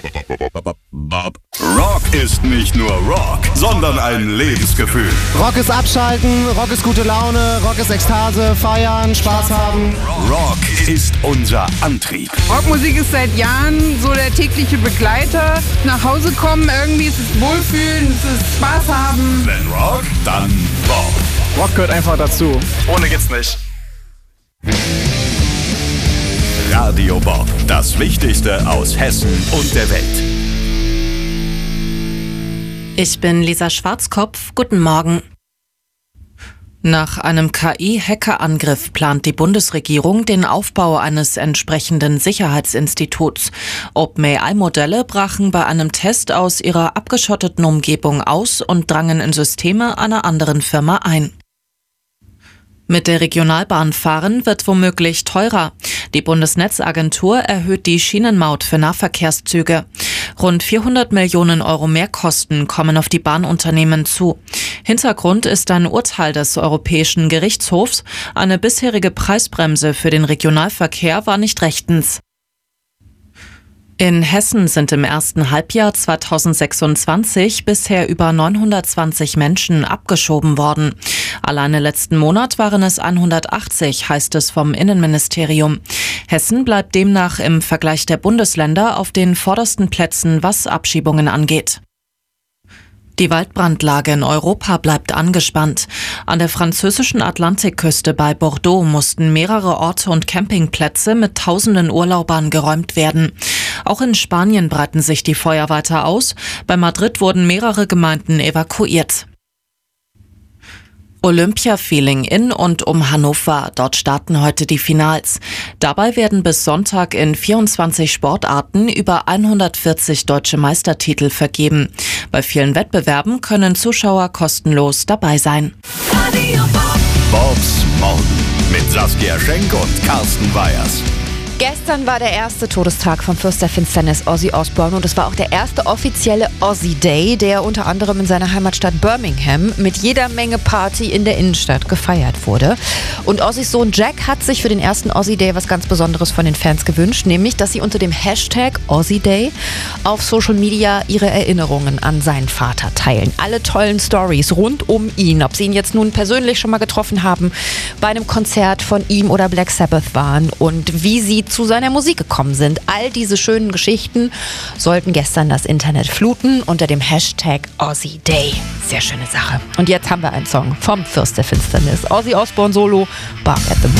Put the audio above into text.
Rock ist nicht nur Rock, sondern ein Lebensgefühl. Rock ist abschalten, Rock ist gute Laune, Rock ist Ekstase, feiern, Spaß haben. Rock ist unser Antrieb. Rockmusik ist seit Jahren so der tägliche Begleiter. Nach Hause kommen, irgendwie ist es Wohlfühlen, es ist Spaß haben. Wenn Rock, dann Bob. Rock gehört einfach dazu. Ohne geht's nicht. Radio Bob, das Wichtigste aus Hessen und der Welt. Ich bin Lisa Schwarzkopf. Guten Morgen. Nach einem KI-Hackerangriff plant die Bundesregierung den Aufbau eines entsprechenden Sicherheitsinstituts. OpenAI-Modelle brachen bei einem Test aus ihrer abgeschotteten Umgebung aus und drangen in Systeme einer anderen Firma ein. Mit der Regionalbahn fahren wird womöglich teurer. Die Bundesnetzagentur erhöht die Schienenmaut für Nahverkehrszüge. Rund 400 Millionen Euro Mehrkosten kommen auf die Bahnunternehmen zu. Hintergrund ist ein Urteil des Europäischen Gerichtshofs. Eine bisherige Preisbremse für den Regionalverkehr war nicht rechtens. In Hessen sind im ersten Halbjahr 2026 bisher über 920 Menschen abgeschoben worden. Alleine letzten Monat waren es 180, heißt es vom Innenministerium. Hessen bleibt demnach im Vergleich der Bundesländer auf den vordersten Plätzen, was Abschiebungen angeht. Die Waldbrandlage in Europa bleibt angespannt. An der französischen Atlantikküste bei Bordeaux mussten mehrere Orte und Campingplätze mit tausenden Urlaubern geräumt werden. Auch in Spanien breiten sich die Feuer weiter aus. Bei Madrid wurden mehrere Gemeinden evakuiert. Olympia-Feeling in und um Hannover. Dort starten heute die Finals. Dabei werden bis Sonntag in 24 Sportarten über 140 deutsche Meistertitel vergeben. Bei vielen Wettbewerben können Zuschauer kostenlos dabei sein. Bobs Morgen mit Saskia Schenk und Carsten Weyers. Gestern war der erste Todestag vom Fürst der Finsternis Ozzy Osbourne und es war auch der erste offizielle Ozzy Day, der unter anderem in seiner Heimatstadt Birmingham mit jeder Menge Party in der Innenstadt gefeiert wurde. Und Ozzys Sohn Jack hat sich für den ersten Ozzy Day was ganz Besonderes von den Fans gewünscht, nämlich, dass sie unter dem Hashtag Ozzy Day auf Social Media ihre Erinnerungen an seinen Vater teilen. Alle tollen Stories rund um ihn, ob sie ihn jetzt nun persönlich schon mal getroffen haben, bei einem Konzert von ihm oder Black Sabbath waren und wie sie zu seiner Musik gekommen sind. All diese schönen Geschichten sollten gestern das Internet fluten unter dem Hashtag Ozzy Day. Sehr schöne Sache. Und jetzt haben wir einen Song vom Fürst der Finsternis. Ozzy Osbourne Solo, Bark at the Moon.